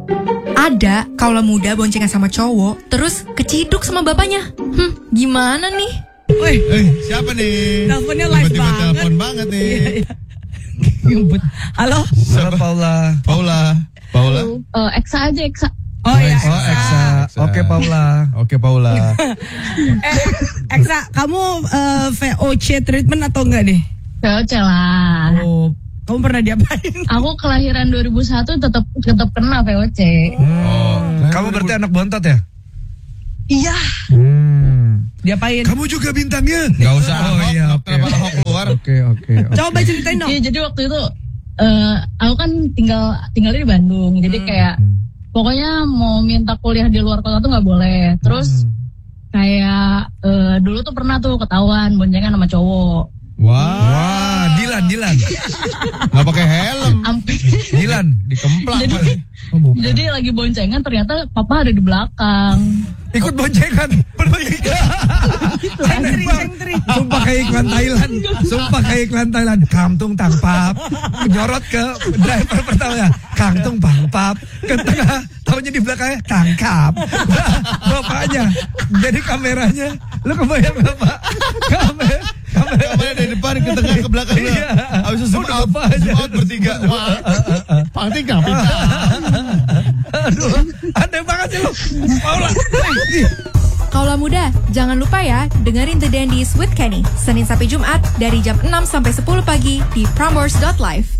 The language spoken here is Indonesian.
Ada kaula muda boncengan sama cowok, terus keciduk sama bapaknya. Gimana nih? Woi, siapa nih? Teleponnya live Tiba-tiba banget. telepon banget nih. Halo? Siapa? Paula. Eksa aja, Eksa. Oh iya, Oh, Eksa. Oke, Paula. Eksa, kamu VOC treatment atau enggak nih? VOC lah. Oh, kamu pernah diapain? Aku kelahiran 2001 tetap kena VOC. Kamu berarti anak bontot ya? Iya. Diapain? Kamu juga bintangnya? Gak usah. Oh iya, oke. Kenapa Ahok keluar? Oke. Coba ceritain dong. Iya, jadi waktu itu aku kan tinggalnya di Bandung. Jadi kayak pokoknya mau minta kuliah di luar kota tuh nggak boleh. Terus kayak dulu tuh pernah tuh ketahuan boncengan sama cowok. Wah, Dilan. nggak pakai helm. Dilan. Dikemplak. Jadi lagi boncengan ternyata papa ada di belakang. Ikut boncengan. Cengtri. Sumpah kayak iklan Thailand. Kangtung tangpap. Nyorot ke driver pertamanya. Kangtung pangpap. Ke tengah. Taunya di belakangnya tangkap. Bapaknya. Jadi kameranya. Lu kebayang gak, Pak? Kameranya dari depan ke tengah ke belakang. Iya. Habis itu zoom out bertiga. Wah, Pangtika. Aduh, aneh banget sih lu. Paula. Kaula muda, jangan lupa ya dengerin The Dandies with Kenny Senin sampai Jumat dari jam 6 sampai 10 pagi di Prambors.live.